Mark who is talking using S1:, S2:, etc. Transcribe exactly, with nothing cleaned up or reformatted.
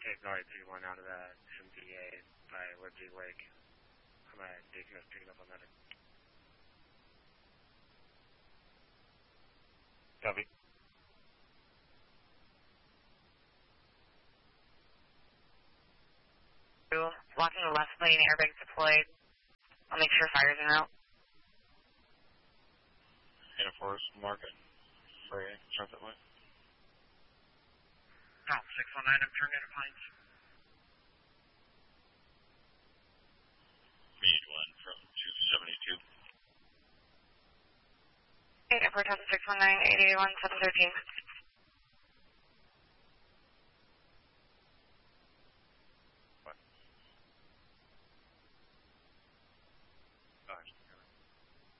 S1: take Norway three one out of that M D A by Liberty Lake. I'm at D Q S picking up on medic. Copy.
S2: Blocking the left lane, airbags deployed. I'll make sure fires are out.
S1: Anna Forest, market. Frey, start that way.
S3: Oh, six one nine, I'm turning into Pines.
S4: Need one from two seventy-two.
S2: Hey, Airport six one nine, eight eight one, seven thirteen.